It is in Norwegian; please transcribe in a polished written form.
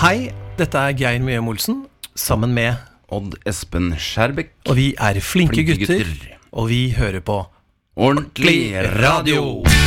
Hei, dette Geir Mjøm Olsen, sammen med Odd Espen Skjærbekk. Og vi flinke gutter, og vi hører på Ordentlig radio.